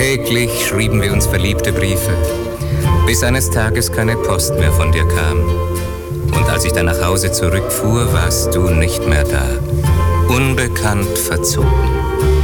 Täglich schrieben wir uns verliebte Briefe, bis eines Tages keine Post mehr von dir kam. Und als ich dann nach Hause zurückfuhr, warst du nicht mehr da. Unbekannt verzogen.